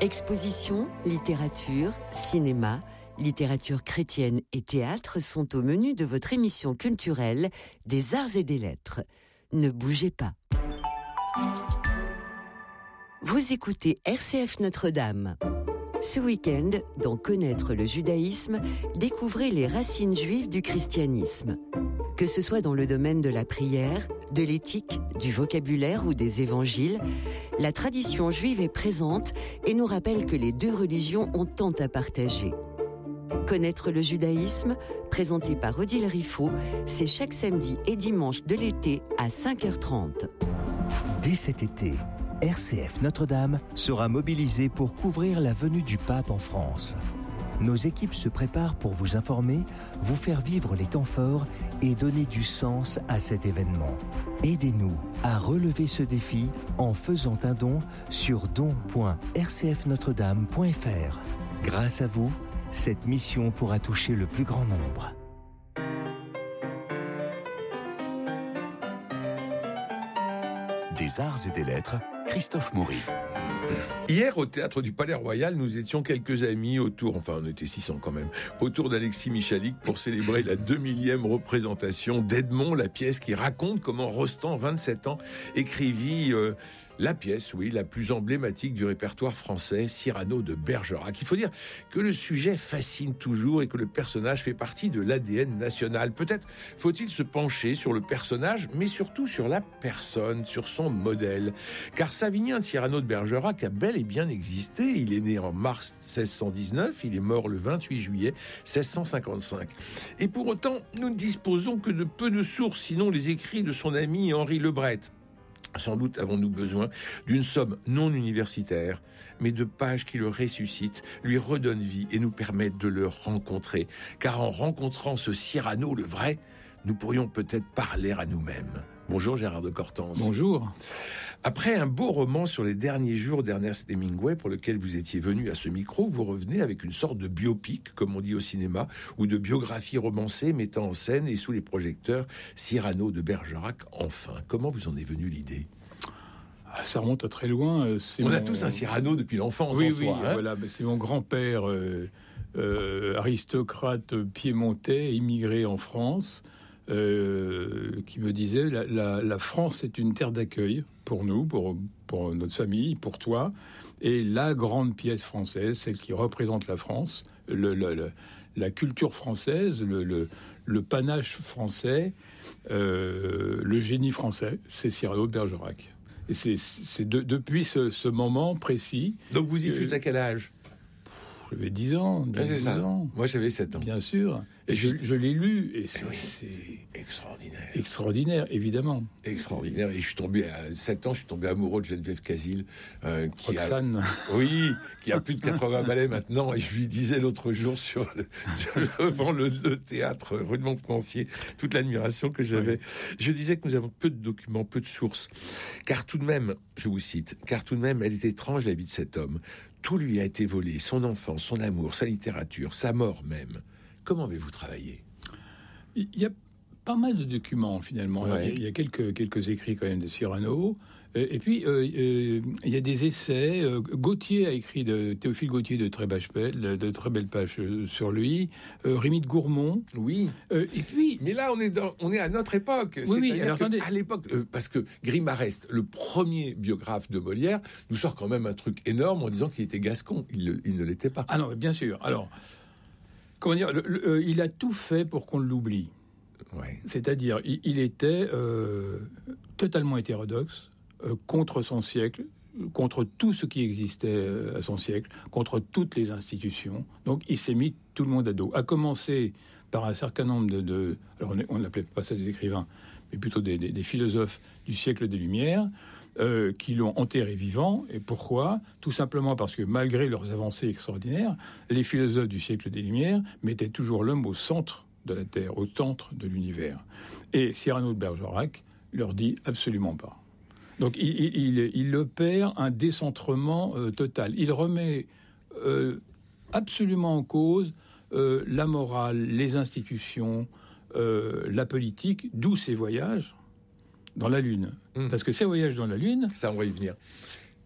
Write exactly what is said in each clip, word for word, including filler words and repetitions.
Expositions, littérature, cinéma, littérature chrétienne et théâtre sont au menu de votre émission culturelle des Arts et des Lettres. Ne bougez pas. Vous écoutez R C F Notre-Dame. Ce week-end, dans Connaître le judaïsme, découvrez les racines juives du christianisme. Que ce soit dans le domaine de la prière, de l'éthique, du vocabulaire ou des évangiles, la tradition juive est présente et nous rappelle que les deux religions ont tant à partager. Connaître le judaïsme, présenté par Odile Riffaut, c'est chaque samedi et dimanche de l'été à cinq heures trente. Dès cet été, R C F Notre-Dame sera mobilisée pour couvrir la venue du pape en France. Nos équipes se préparent pour vous informer, vous faire vivre les temps forts et donner du sens à cet événement. Aidez-nous à relever ce défi en faisant un don sur don point r c f notre dame point f r. Grâce à vous, cette mission pourra toucher le plus grand nombre. Des Arts et des Lettres, Christophe Maury. Hier, au Théâtre du Palais Royal, nous étions quelques amis autour, enfin on était six cents quand même, autour d'Alexis Michalik pour célébrer la deux millième représentation d'Edmond, la pièce qui raconte comment Rostand, vingt-sept ans, écrivit euh, la pièce, oui, la plus emblématique du répertoire français, Cyrano de Bergerac. Il faut dire que le sujet fascine toujours et que le personnage fait partie de l'A D N national. Peut-être faut-il se pencher sur le personnage, mais surtout sur la personne, sur son modèle. Car Savinien Cyrano de Bergerac a bel et bien existé. Il est né en mars seize cent dix-neuf, il est mort le vingt-huit juillet seize cent cinquante-cinq. Et pour autant, nous ne disposons que de peu de sources, sinon les écrits de son ami Henri Lebret. Sans doute avons-nous besoin d'une somme non universitaire, mais de pages qui le ressuscitent, lui redonnent vie et nous permettent de le rencontrer. Car en rencontrant ce Cyrano, le vrai, nous pourrions peut-être parler à nous-mêmes. Bonjour Gérard de Cortance. Bonjour. Après un beau roman sur les derniers jours d'Ernest Hemingway, pour lequel vous étiez venu à ce micro, vous revenez avec une sorte de biopic, comme on dit au cinéma, ou de biographie romancée mettant en scène et sous les projecteurs Cyrano de Bergerac, enfin. Comment vous en est venue l'idée ? Ah, ça remonte à très loin. C'est on mon... a tous un Cyrano depuis l'enfance, oui, en oui, soi. Hein voilà, c'est mon grand-père, euh, euh, aristocrate piémontais, immigré en France, Euh, qui me disait la, la, la France est une terre d'accueil pour nous, pour, pour notre famille, pour toi, et la grande pièce française, celle qui représente la France, le, le, le, la culture française, le, le, le panache français, euh, le génie français, c'est Cyrano de Bergerac. Et c'est, c'est de, depuis ce, ce moment précis. Donc vous y euh, fûtes à quel âge ? J'avais dix ans, dix, ah, c'est dix ça. ans. Moi, j'avais sept ans. Bien sûr. Et je, je l'ai lu. Et c'est, oui, c'est extraordinaire. Extraordinaire, évidemment. Extraordinaire. Et je suis tombé, à sept ans, je suis tombé amoureux de Geneviève Casil. Euh, qui Roxane. A, oui, qui a plus de quatre-vingts ballets maintenant. Et je lui disais l'autre jour sur le, devant le, le théâtre rue de Montpensier, toute l'admiration que j'avais. Oui. Je disais que nous avons peu de documents, peu de sources. Car tout de même, je vous cite, car tout de même, elle est étrange la vie de cet homme. Tout lui a été volé, son enfance, son amour, sa littérature, sa mort même. Comment avez-vous travaillé ? Il y a pas mal de documents, finalement. Ouais. Il y a quelques, quelques écrits, quand même, de Cyrano. Et puis, euh, euh, il y a des essais. Euh, Gautier a écrit, de, Théophile Gautier, de très, belles, de très belles pages sur lui. Euh, Rémy de Gourmont. Oui. Euh, et puis... Mais là, on est, dans, on est à notre époque. Oui, oui. Alors, attendez. À l'époque, euh, parce que Grimarest, le premier biographe de Molière, nous sort quand même un truc énorme en disant qu'il était gascon. Il, le, il ne l'était pas. Ah non, bien sûr. Alors, comment dire, le, le, euh, il a tout fait pour qu'on l'oublie. Ouais. C'est-à-dire, il, il était euh, totalement hétérodoxe, euh, contre son siècle, contre tout ce qui existait à son siècle, contre toutes les institutions. Donc, il s'est mis tout le monde à dos. À commencer par un certain nombre de... de alors, on n'appelait pas ça des écrivains, mais plutôt des, des, des philosophes du siècle des Lumières, euh, qui l'ont enterré vivant. Et pourquoi ? Tout simplement parce que, malgré leurs avancées extraordinaires, les philosophes du siècle des Lumières mettaient toujours l'homme au centre de la Terre, au centre de l'univers. Et Cyrano de Bergerac leur dit absolument pas. Donc il, il, il, il opère un décentrement euh, total. Il remet euh, absolument en cause euh, la morale, les institutions, euh, la politique, d'où ces voyages dans la Lune. Mmh. Parce que ces voyages dans la Lune... Ça, on va y venir.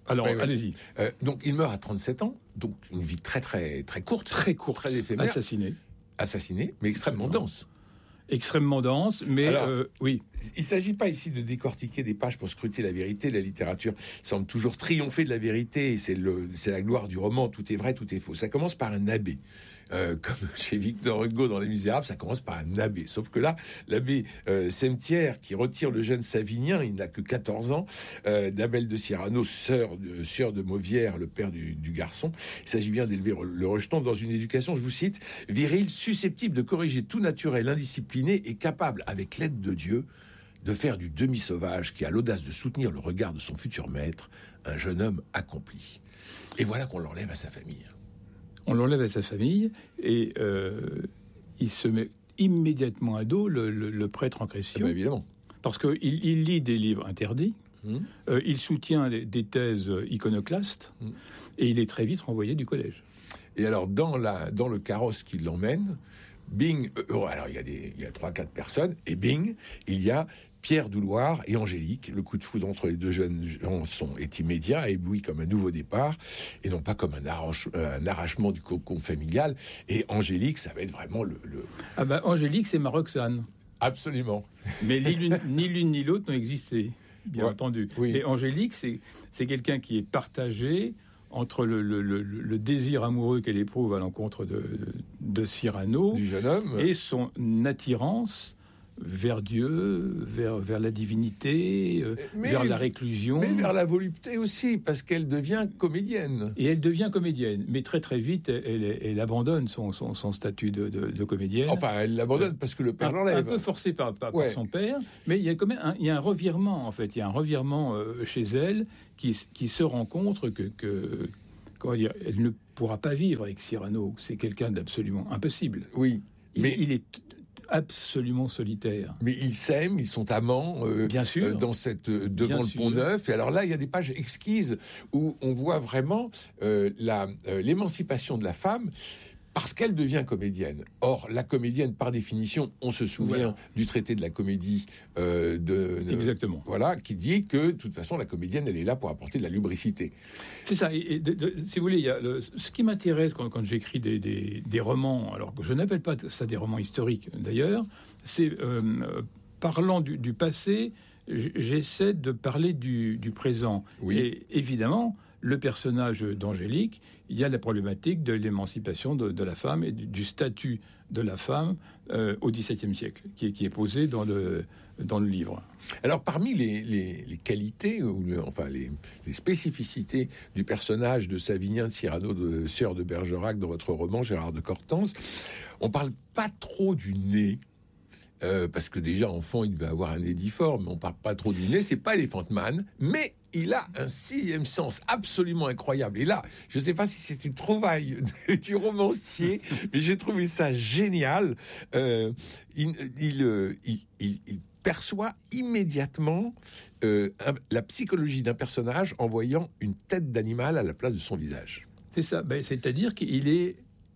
Alors, oui, oui. allez-y. Euh, donc, il meurt à trente-sept ans, donc une vie très, très, très courte. Très courte. Très éphémère. Assassiné. Assassiné, mais extrêmement dense. Extrêmement dense, mais Alors, euh, oui. Il ne s'agit pas ici de décortiquer des pages pour scruter la vérité. La littérature semble toujours triompher de la vérité. Et c'est, le, c'est la gloire du roman. Tout est vrai, tout est faux. Ça commence par un abbé. Euh, comme chez Victor Hugo dans Les Misérables, ça commence par un abbé. Sauf que là, l'abbé euh, Semetière, qui retire le jeune Savinien, il n'a que quatorze ans, euh, d'Abel de Cyrano, sœur de, sœur de Mauvière, le père du, du garçon. Il s'agit bien d'élever le rejeton dans une éducation, je vous cite, virile, susceptible de corriger tout naturel, indiscipliné et capable, avec l'aide de Dieu, de faire du demi-sauvage qui a l'audace de soutenir le regard de son futur maître, un jeune homme accompli. Et voilà qu'on l'enlève à sa famille. On l'enlève à sa famille et euh, il se met immédiatement à dos le, le, le prêtre en question. Ah ben évidemment. Parce qu'il il lit des livres interdits, mmh. euh, il soutient des, des thèses iconoclastes mmh. et il est très vite renvoyé du collège. Et alors, dans, la, dans le carrosse qui l'emmène, bing, euh, alors il y a, des, il y a trois, quatre personnes, et bing, il y a Pierre Douloire et Angélique. Le coup de foudre entre les deux jeunes gens sont, est immédiat, ébloui comme un nouveau départ, et non pas comme un, arrache, un arrachement du cocon familial. Et Angélique, ça va être vraiment le... le... Ah ben, Angélique, c'est ma Roxane. Absolument. Mais ni l'une ni, l'une, ni l'autre n'ont existé, bien ouais. entendu. Oui. Et Angélique, c'est, c'est quelqu'un qui est partagé entre le, le, le, le désir amoureux qu'elle éprouve à l'encontre de, de Cyrano, du jeune homme, et son attirance vers Dieu, vers, vers la divinité, mais, vers la réclusion. Mais vers la volupté aussi, parce qu'elle devient comédienne. Et elle devient comédienne, mais très très vite, elle, elle, elle abandonne son, son, son statut de, de, de comédienne. Enfin, elle l'abandonne euh, parce que le père l'enlève. Un peu forcée par, par, ouais. par son père, mais il y a quand même un, il y a un revirement, en fait. Il y a un revirement euh, chez elle qui, qui se rend compte que, que comment dire, elle ne pourra pas vivre avec Cyrano. C'est quelqu'un d'absolument impossible. Oui, il, mais... il est absolument solitaire. Mais ils s'aiment, ils sont amants euh, Bien sûr. Euh, dans cette, euh, devant Bien le sûr. Pont-Neuf. Et alors là, il y a des pages exquises où on voit vraiment euh, la, euh, l'émancipation de la femme parce qu'elle devient comédienne. Or, la comédienne, par définition, on se souvient voilà. du traité de la comédie euh, de, de... Exactement. Voilà, qui dit que, de toute façon, la comédienne, elle est là pour apporter de la lubricité. C'est ça. Et, et de, de, si vous voulez, il y a le, ce qui m'intéresse quand, quand j'écris des, des, des romans, alors que je n'appelle pas ça des romans historiques, d'ailleurs, c'est, euh, parlant du, du passé, j'essaie de parler du, du présent. Oui. Et évidemment... le personnage d'Angélique, il y a la problématique de l'émancipation de, de la femme et du, du statut de la femme euh, au XVIIe siècle, qui est, qui est posé dans le, dans le livre. Alors, parmi les, les, les qualités, ou le, enfin les, les spécificités du personnage de Savinien de Cyrano, de Sieur de Bergerac, dans votre roman, Gérard de Cortance, on parle pas trop du nez. Euh, parce que déjà, enfant, il devait avoir un nez difforme, mais on parle pas trop du nez, c'est pas Elephant Man, mais il a un sixième sens absolument incroyable. Et là, je sais pas si c'est une trouvaille du romancier, mais j'ai trouvé ça génial. Euh, il, il, il, il, il perçoit immédiatement euh, la psychologie d'un personnage en voyant une tête d'animal à la place de son visage. C'est ça, ben, c'est-à-dire qu'il est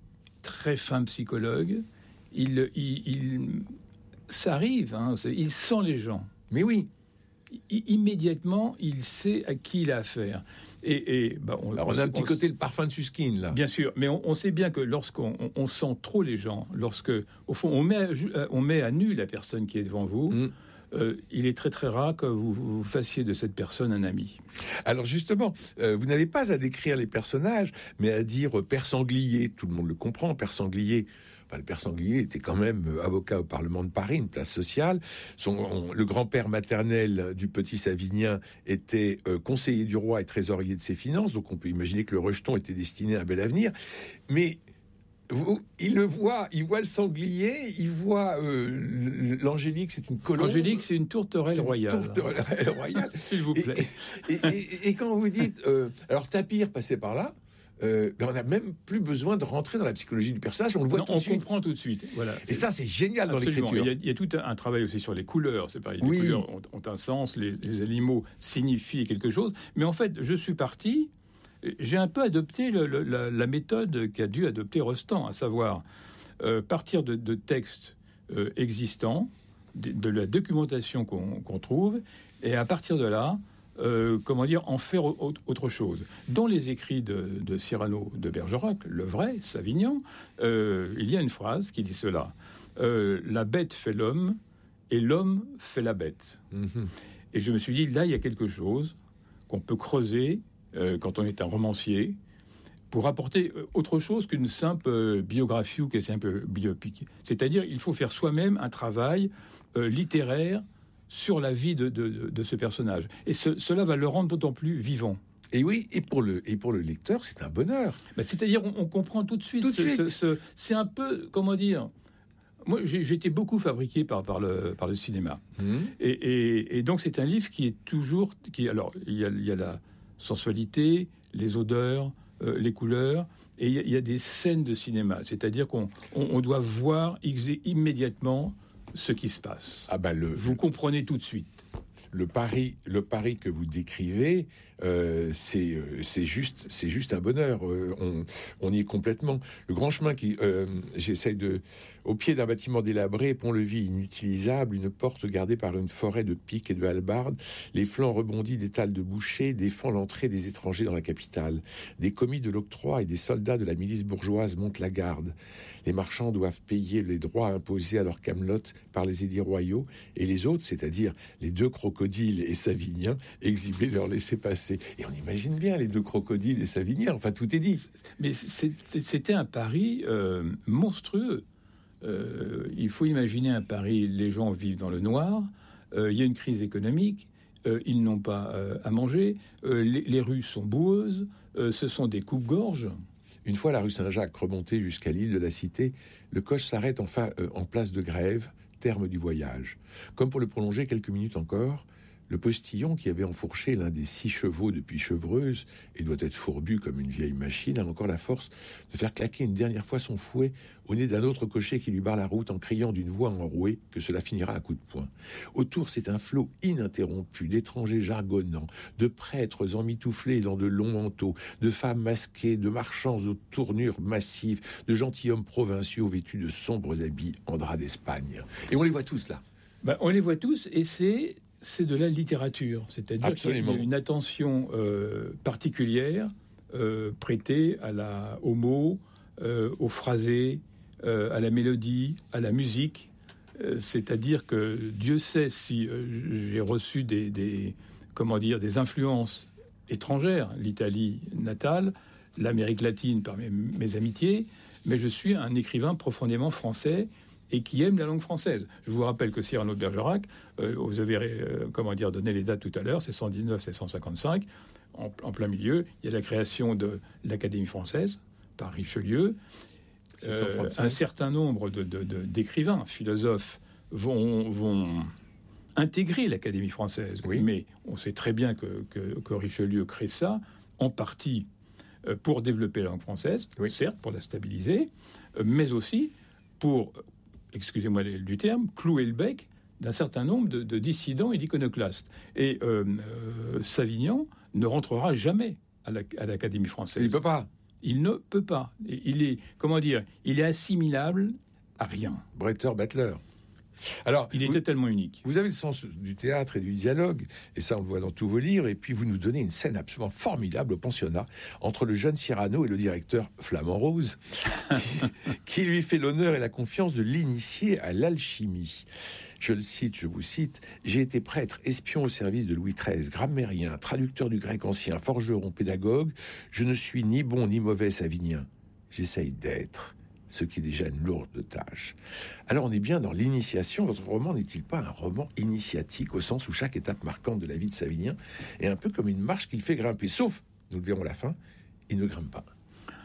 très fin psychologue, il... il, il... ça arrive, hein, il sent les gens. Mais oui. I- immédiatement, il sait à qui il a affaire. Et, et bah, on, Alors, on, on a un sait, petit on côté le parfum de Susskind, là. Bien sûr, mais on, on sait bien que lorsqu'on on, on sent trop les gens, lorsque, au fond, on met à, on met à nu la personne qui est devant vous, mm. euh, il est très très rare que vous, vous fassiez de cette personne un ami. Alors justement, euh, vous n'avez pas à décrire les personnages, mais à dire euh, Père Sanglier, tout le monde le comprend, Père Sanglier... Enfin, le Père Sanglier était quand même avocat au Parlement de Paris, une place sociale. Son, on, le grand-père maternel du petit Savinien était euh, conseiller du roi et trésorier de ses finances, donc on peut imaginer que le rejeton était destiné à un bel avenir. Mais vous, il le voit, il voit le sanglier, il voit euh, l'Angélique, c'est une colombe. L'Angélique, c'est une tourterelle royale. Une tourterelle royale. S'il vous plaît. Et, et, et, et quand vous dites, euh, alors Tapir passait par là, Euh, ben on n'a même plus besoin de rentrer dans la psychologie du personnage, on le voit non, tout de on suite. On comprend tout de suite. Voilà. Et ça, c'est génial dans Absolument. l'écriture. Il y, a, il y a tout un travail aussi sur les couleurs. C'est pareil. Les oui. couleurs ont, ont un sens, les, les animaux signifient quelque chose. Mais en fait, je suis parti, j'ai un peu adopté le, le, la, la méthode qu'a dû adopter Rostand, à savoir euh, partir de, de textes euh, existants, de, de la documentation qu'on, qu'on trouve, et à partir de là, euh, comment dire, en faire au- autre chose. Dans les écrits de, de Cyrano de Bergerac, le vrai, Savignan, euh, il y a une phrase qui dit cela. Euh, la bête fait l'homme et l'homme fait la bête. Mhm. Et je me suis dit, là, il y a quelque chose qu'on peut creuser euh, quand on est un romancier pour apporter euh, autre chose qu'une simple euh, biographie ou qu'un simple biopic. C'est-à-dire, il faut faire soi-même un travail euh, littéraire sur la vie de, de, de ce personnage. Et ce, cela va le rendre d'autant plus vivant. Et oui, et pour le, et pour le lecteur, c'est un bonheur. Ben, c'est-à-dire, on, on comprend tout de suite. Tout de ce, suite. ce- ce- c'est un peu, comment dire... Moi, j'ai, j'ai été beaucoup fabriqué par, par, le, par le cinéma. Mhm. Et, et- et donc, c'est un livre qui est toujours... Qui, alors, il y a, il y a la sensualité, les odeurs, euh, les couleurs, et il y, a, il y a des scènes de cinéma. C'est-à-dire qu'on on, on doit voir ex- immédiatement ce qui se passe. Ah ben le, Vous comprenez tout de suite. le pari, le pari que vous décrivez, euh, c'est euh, c'est juste, c'est juste un bonheur. Euh, on, on y est complètement. Le grand chemin qui, euh, j'essaye de, au pied d'un bâtiment délabré, pont-levis inutilisable, une porte gardée par une forêt de piques et de hallebardes, les flancs rebondis d'étals de bouchers défend l'entrée des étrangers dans la capitale. Des commis de l'octroi et des soldats de la milice bourgeoise montent la garde. Les marchands doivent payer les droits imposés à leur camelote par les édits royaux, et les autres, c'est-à-dire les deux crocodiles et Savinien, exhiber leur laissez-passer. Et on imagine bien les deux crocodiles et Savinien, enfin tout est dit. Mais c'est- c'était un pari euh, monstrueux. Euh, il faut imaginer un Paris, les gens vivent dans le noir, euh, il y a une crise économique, euh, ils n'ont pas euh, à manger, euh, les, les rues sont boueuses, euh, ce sont des coupes-gorges. Une fois la rue Saint-Jacques remontée jusqu'à l'île de la Cité, le coche s'arrête en, fa- euh, en place de Grève, terme du voyage. Comme pour le prolonger quelques minutes encore, le postillon qui avait enfourché l'un des six chevaux depuis Chevreuse et doit être fourbu comme une vieille machine a encore la force de faire claquer une dernière fois son fouet au nez d'un autre cocher qui lui barre la route en criant d'une voix enrouée que cela finira à coups de poing. Autour, c'est un flot ininterrompu d'étrangers jargonnants, de prêtres emmitouflés dans de longs manteaux, de femmes masquées, de marchands aux tournures massives, de gentilshommes provinciaux vêtus de sombres habits en drap d'Espagne. Et on les voit tous là. Ben, on les voit tous et c'est c'est de la littérature, c'est-à-dire qu'il y Absolument. a une attention euh, particulière euh, prêtée à la, aux mots, euh, aux phrasés, euh, à la mélodie, à la musique. Euh, c'est-à-dire que Dieu sait si euh, j'ai reçu des, des comment dire des influences étrangères, l'Italie natale, l'Amérique latine par mes, mes amitiés, mais je suis un écrivain profondément français et qui aime la langue française. Je vous rappelle que Cyrano de Bergerac, euh, vous avez euh, comment dire donné les dates tout à l'heure, c'est cent dix-neuf, c'est cent cinquante-cinq. En, en plein milieu, il y a la création de l'Académie française par Richelieu. Euh, un certain nombre de, de, de, d'écrivains, philosophes vont, vont intégrer l'Académie française. Oui. Mais on sait très bien que, que, que Richelieu crée ça, en partie euh, pour développer la langue française, Oui. certes, pour la stabiliser, euh, mais aussi pour, excusez-moi du terme, clouer le bec d'un certain nombre de, de dissidents et d'iconoclastes. Et euh, euh, Savignan ne rentrera jamais à, la, à l'Académie française. Il peut pas. Il ne peut pas. Il est, comment dire, il est assimilable à rien. Bretter Battler. Alors, Il est vous, totalement unique. vous avez le sens du théâtre et du dialogue, et ça on le voit dans tous vos livres, et puis vous nous donnez une scène absolument formidable au pensionnat entre le jeune Cyrano et le directeur Flamand Rose, qui, qui lui fait l'honneur et la confiance de l'initier à l'alchimie. Je le cite, je vous cite, « J'ai été prêtre, espion au service de Louis treize, grammairien, traducteur du grec ancien, forgeron, pédagogue. Je ne suis ni bon ni mauvais savinien. J'essaye d'être, ce qui est déjà une lourde tâche. » Alors on est bien dans l'initiation. Votre roman n'est-il pas un roman initiatique, au sens où chaque étape marquante de la vie de Savinien est un peu comme une marche qu'il fait grimper, sauf, nous le verrons à la fin, il ne grimpe pas.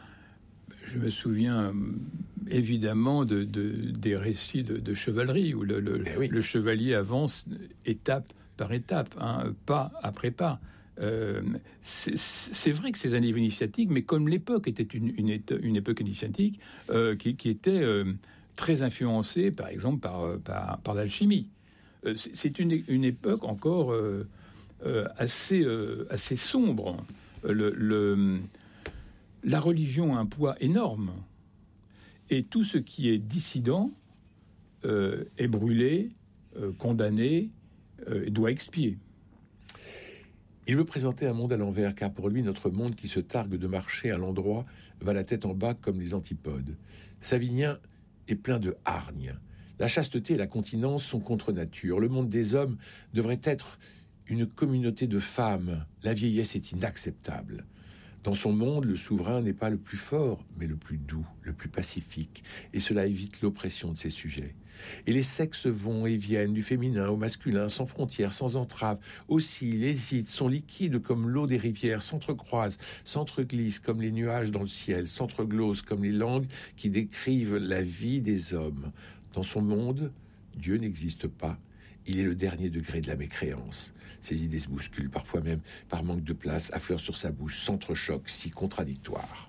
Je me souviens évidemment de, de, des récits de, de chevalerie, où le, le, Eh oui. le chevalier avance étape par étape, hein, pas après pas. Euh, c'est, c'est vrai que c'est un livre initiatique, mais comme l'époque était une, une, une époque initiatique euh, qui, qui était euh, très influencée, par exemple, par, par, par l'alchimie. Euh, c'est, c'est une, une époque encore euh, euh, assez, euh, assez sombre. Le... le La religion a un poids énorme et tout ce qui est dissident euh, est brûlé, euh, condamné, euh, et doit expier. Il veut présenter un monde à l'envers, car pour lui, notre monde qui se targue de marcher à l'endroit va la tête en bas comme les antipodes. Savinien est plein de hargne. La chasteté et la continence sont contre nature. Le monde des hommes devrait être une communauté de femmes. La vieillesse est inacceptable. Dans son monde, le souverain n'est pas le plus fort, mais le plus doux, le plus pacifique, et cela évite l'oppression de ses sujets. Et les sexes vont et viennent, du féminin au masculin, sans frontières, sans entraves, oscillent, hésitent, sont liquides comme l'eau des rivières, s'entrecroisent, s'entreglissent comme les nuages dans le ciel, s'entreglosent comme les langues qui décrivent la vie des hommes. Dans son monde, Dieu n'existe pas. Il est le dernier degré de la mécréance. Ses idées se bousculent, parfois même par manque de place, affleurent sur sa bouche, s'entrechoquent, si contradictoires.